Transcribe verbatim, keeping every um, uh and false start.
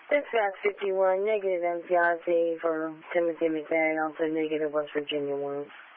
Dispatch fifty-one, negative M C I C for Timothy McVeigh, also negative West Virginia one.